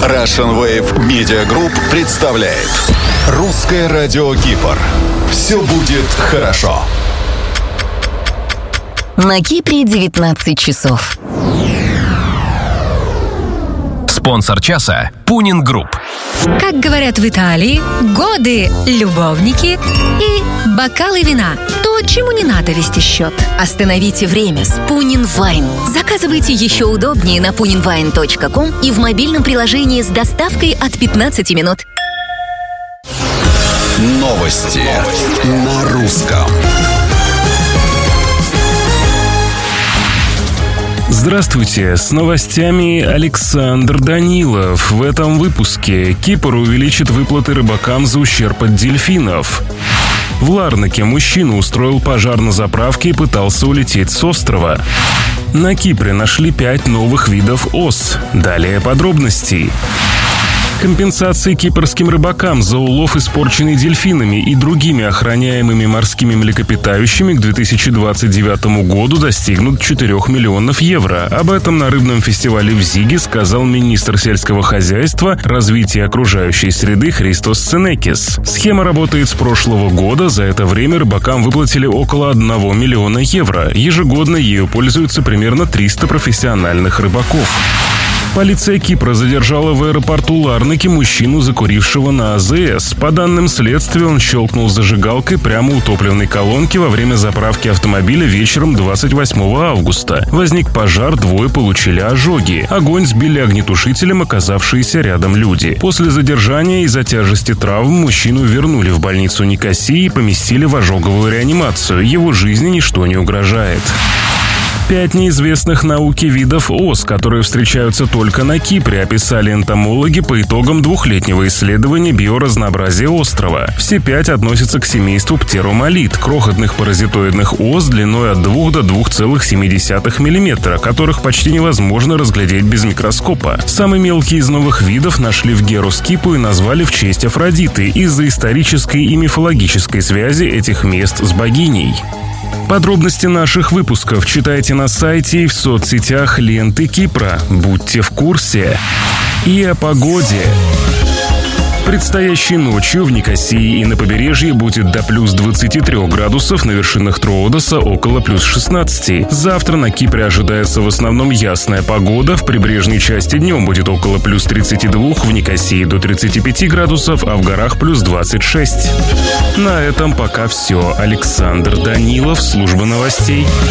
Russian Wave Media Group представляет Русское радио Кипр. Все будет хорошо. На Кипре 19 часов. Спонсор часа – Пунин Групп. Как говорят в Италии, годы, любовники и бокалы вина. То, чему не надо вести счет. Остановите время с Пунин Вайн. Заказывайте еще удобнее на puninwine.com и в мобильном приложении с доставкой от 15 минут. Новости на русском. Здравствуйте, с новостями Александр Данилов. В этом выпуске Кипр увеличит выплаты рыбакам за ущерб от дельфинов. В Ларнаке мужчина устроил пожар на заправке и пытался улететь с острова. На Кипре нашли 5 новых видов ос. Далее подробности. Компенсации кипрским рыбакам за улов, испорченный дельфинами и другими охраняемыми морскими млекопитающими к 2029 году достигнут 4 миллионов евро. Об этом на рыбном фестивале в Зиге сказал министр сельского хозяйства, развития окружающей среды Христос Ценекис. Схема работает с прошлого года. За это время рыбакам выплатили около 1 миллиона евро. Ежегодно ею пользуются примерно 300 профессиональных рыбаков. Полиция Кипра задержала в аэропорту Ларнаки мужчину, закурившего на АЗС. По данным следствия, он щелкнул зажигалкой прямо у топливной колонки во время заправки автомобиля вечером 28 августа. Возник пожар, 2 получили ожоги. Огонь сбили огнетушителем оказавшиеся рядом люди. После задержания из-за тяжести травм мужчину вернули в больницу Никосии и поместили в ожоговую реанимацию. Его жизни ничто не угрожает. 5 неизвестных науке видов ос, которые встречаются только на Кипре, описали энтомологи по итогам 2-летнего исследования биоразнообразия острова. Все 5 относятся к семейству птеромалид, крохотных паразитоидных ос длиной от 2 до 2,7 мм, которых почти невозможно разглядеть без микроскопа. Самый мелкий из новых видов нашли в Героскипу и назвали в честь Афродиты из-за исторической и мифологической связи этих мест с богиней. Подробности наших выпусков читайте на сайте и в соцсетях ленты Кипра. Будьте в курсе. И о погоде. Предстоящей ночью в Никосии и на побережье будет до плюс 23 градусов, на вершинах Троодоса около плюс 16. Завтра на Кипре ожидается в основном ясная погода. В прибрежной части днем будет около плюс 32, в Никосии до 35 градусов, а в горах плюс 26. На этом пока все. Александр Данилов, служба новостей.